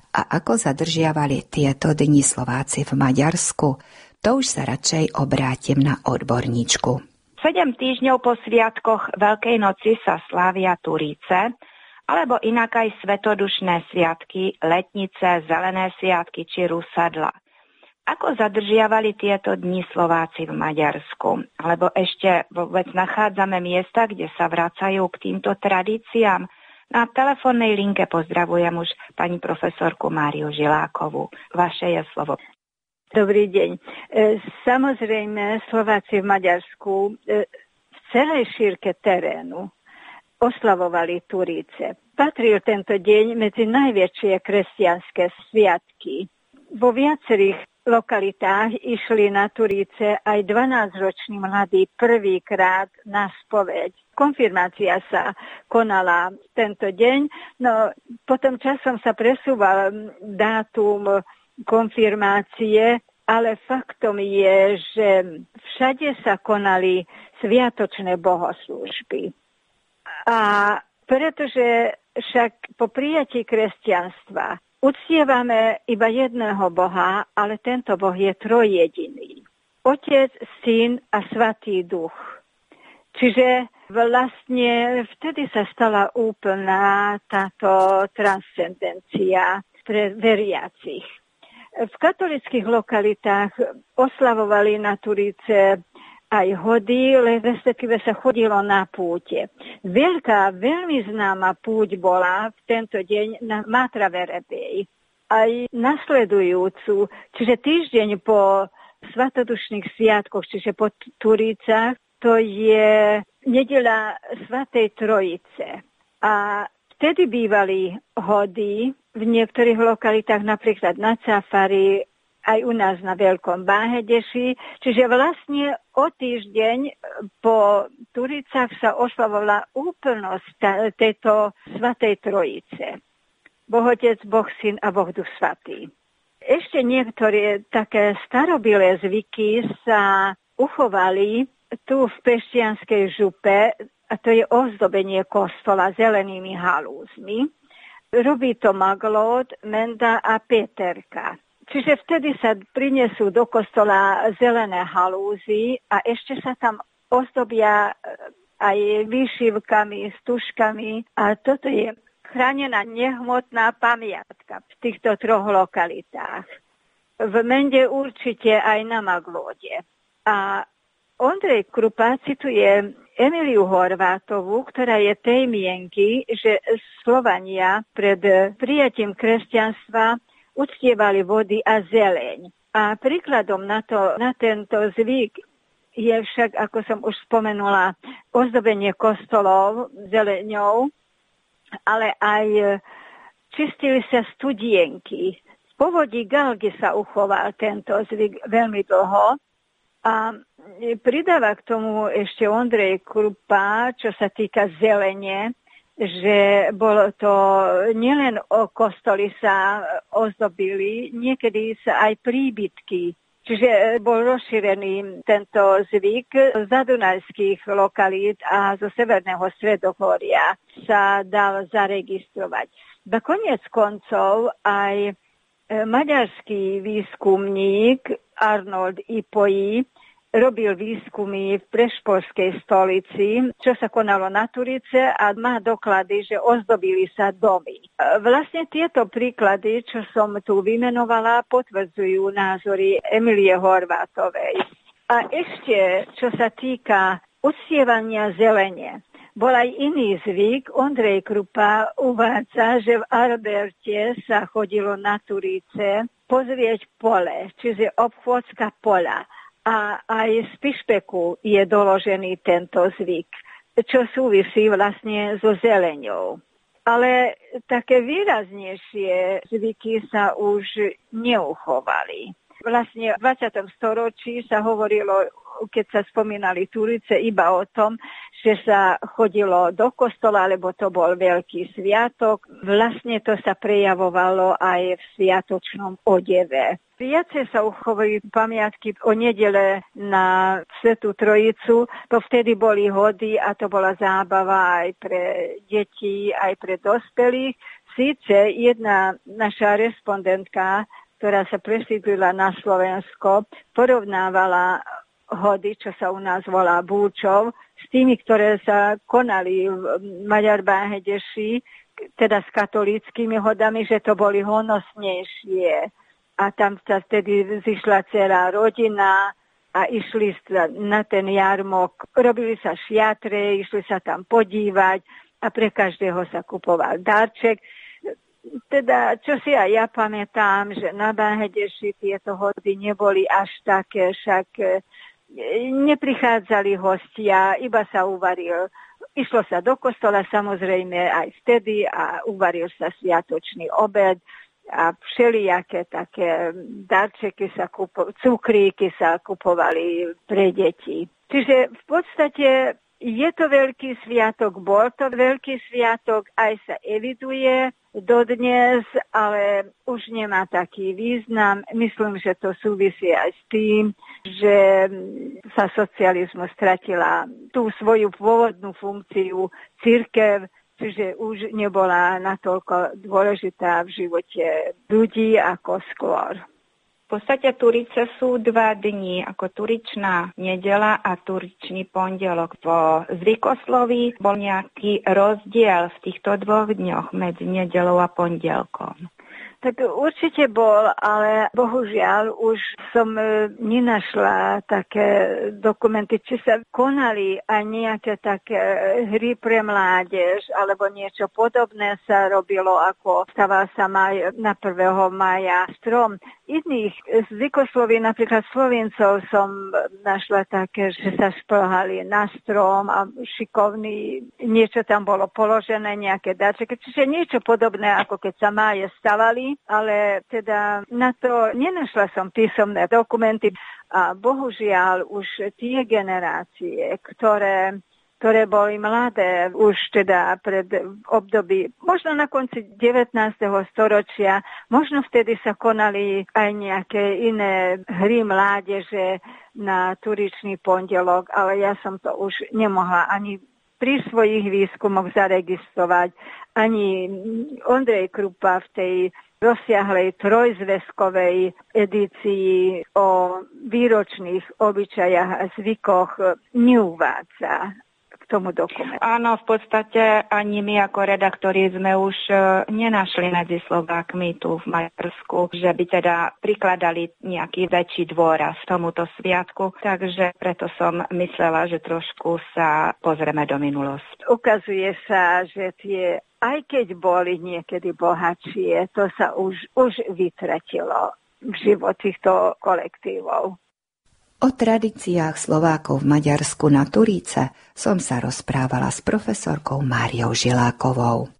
A ako zadržiavali tieto dni Slováci v Maďarsku? To už sa radšej obrátim na odborníčku. 7 týždňov po sviatkoch Veľkej noci sa slávia Turíce, alebo inak aj svetodušné sviatky, letnice, zelené sviatky či rusadla. Ako zadržiavali tieto dni Slováci v Maďarsku? Alebo ešte vôbec nachádzame miesta, kde sa vracajú k týmto tradíciám? Na telefónnej linke pozdravujem už pani profesorku Máriu Žilákovú. Vaše je slovo. Dobrý deň. Samozrejme, Slováci v Maďarsku v celej šírke terénu oslavovali Turíce. Patril tento deň medzi najväčšie kresťanské sviatky. Vo viacerých lokalitách išli na Turíce aj 12-roční mladí prvýkrát na spoveď. Konfirmácia sa konala tento deň, no potom časom sa presúval dátum konfirmácie, ale faktom je, že všade sa konali sviatočné bohoslúžby. A pretože však po prijatí kresťanstva uctievame iba jedného Boha, ale tento Boh je trojjediný. Otec, Syn a Svätý Duch. Čiže vlastne vtedy sa stala úplná táto transcendencia pre veriacich. V katolických lokalitách oslavovali na Turíce aj hody, respektíve sa chodilo na púte. Veľká, veľmi známa púť bola v tento deň na Matra Verebej. Aj nasledujúcu, čiže týždeň po svatodušných sviatkoch, čiže po Turícach, to je nedeľa Svätej Trojice. A vtedy bývali hody v niektorých lokalitách, napríklad na Cafari, aj u nás na Veľkom Báhedeši. Čiže vlastne o týždeň po Turicách sa oslavovala úplnosť tejto Svätej Trojice. Boh Otec, Boh Syn a Boh Duch Svätý. Ešte niektoré také starobilé zvyky sa uchovali tu v Pešťanskej župe, a to je ozdobenie kostola zelenými halúzmi. Robí to Maglód, Menda a Peterka. Čiže vtedy sa prinesú do kostola zelené halúzy a ešte sa tam ozdobia aj výšivkami, stužkami. A toto je chránená nehmotná pamiatka v týchto troch lokalitách. V Mende určite aj na Maglóde. A Ondrej Krupa cituje Emiliu Horvátovú, ktorá je tej mienky, že Slovania pred prijatím kresťanstva uctievali vody a zeleň. A príkladom na tento zvyk je však, ako som už spomenula, ozdobenie kostolov zeleňou, ale aj čistili sa studienky. V povodí Galgy sa uchoval tento zvyk veľmi dlho a pridáva k tomu ešte Ondrej Krupa, čo sa týka zelene, že bolo to nielen o kostoly sa ozdobili, niekedy sa aj príbytky. Čiže bol rozšírený tento zvyk z zadunajských lokalít a zo severného Stredohoria sa dal zaregistrovať. Nakoniec koncov aj maďarský výskumník Arnold Ipoi robil výskumy v Prešporskej stolici, čo sa konalo na Turice a má doklady, že ozdobili sa domy. Vlastne tieto príklady, čo som tu vymenovala, potvrdzujú názory Emilie Horvátovej. A ešte, čo sa týka uctievania zelene, bol aj iný zvyk. Ondrej Krupa uvádza, že v Alberte sa chodilo na Turice pozrieť pole, čiže obchôdzka pola. A aj z Pišpeku je doložený tento zvyk, čo súvisí vlastne so zeleňou. Ale také výraznejšie zvyky sa už neuchovali. Vlastne v 20. storočí sa hovorilo, keď sa spomínali Turice, iba o tom, že sa chodilo do kostola, lebo to bol veľký sviatok. Vlastne to sa prejavovalo aj v sviatočnom odeve. Viacej sa uchovali pamiatky o nedele na Svätú Trojicu, to vtedy boli hody a to bola zábava aj pre deti, aj pre dospelých. Síce jedna naša respondentka, ktorá sa presídlila na Slovensko, porovnávala hody, čo sa u nás volá búčov, s tými, ktoré sa konali v Maďarbáhedeši, teda s katolíckymi hodami, že to boli honosnejšie. A tam sa vtedy zišla celá rodina a išli na ten jarmok. Robili sa šiatre, išli sa tam podívať a pre každého sa kupoval darček. Teda, čo si aj ja pamätám, že na Báhedeši tieto hody neboli až také, však neprichádzali hostia, iba sa uvaril. Išlo sa do kostola samozrejme aj vtedy a uvaril sa sviatočný obed a všelijaké také darčeky sa cukríky sa kupovali pre deti. Čiže v podstate je to veľký sviatok, bol to veľký sviatok, aj sa eviduje dodnes, ale už nemá taký význam. Myslím, že to súvisí aj s tým, že sa socializmus stratila tú svoju pôvodnú funkciu cirkev, čiže už nebola natoľko dôležitá v živote ľudí ako skôr. V podstate Turice sú 2 dni, ako Turičná nedeľa a Turičný pondelok. Vo zvykosloví bol nejaký rozdiel v týchto 2 dňoch medzi nedeľou a pondelkom? Tak určite bol, ale bohužiaľ už som nenašla také dokumenty, či sa konali aj nejaké také hry pre mládež, alebo niečo podobné sa robilo, ako staval sa na 1. mája strom. Iných zvykosloví, napríklad Slovencov, som našla také, že sa šplhali na strom a šikovní, niečo tam bolo položené, nejaké darčeky, čiže niečo podobné, ako keď sa máje stavali, ale teda na to nenašla som písomné dokumenty a bohužiaľ už tie generácie, ktoré boli mladé už teda pred období, možno na konci 19. storočia, možno vtedy sa konali aj nejaké iné hry mládeže na Turičný pondelok, ale ja som to už nemohla ani pri svojich výskumoch zaregistrovať, ani Ondrej Krupa v tej rozsiahlej trojzväzkovej edícii o výročných obyčajach a zvykoch neuvádza k tomu dokumentu. Áno, v podstate ani my ako redaktori sme už nenašli medzi Slovákmi tu v Maďarsku, že by teda prikladali nejaký väčší dôraz tomuto sviatku, takže preto som myslela, že trošku sa pozrieme do minulosti. Ukazuje sa, že tie aj keď boli niekedy bohatšie, to sa už vytratilo v život týchto kolektívov. O tradíciách Slovákov v Maďarsku na Turíce som sa rozprávala s profesorkou Máriou Žilákovou.